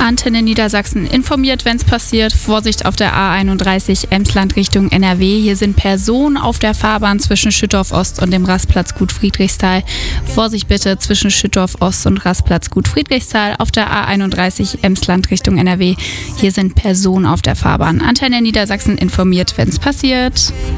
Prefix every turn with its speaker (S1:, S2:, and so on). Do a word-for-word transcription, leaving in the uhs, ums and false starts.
S1: Antenne Niedersachsen informiert, wenn es passiert. Vorsicht auf der A einunddreißig Emsland Richtung N R W. Hier sind Personen auf der Fahrbahn zwischen Schüttorf Ost und dem Rastplatz Gut Friedrichsthal. Vorsicht bitte zwischen Schüttorf Ost und Rastplatz Gut Friedrichsthal auf der A einunddreißig Emsland Richtung N R W. Hier sind Personen auf der Fahrbahn. Antenne Niedersachsen informiert, wenn es passiert.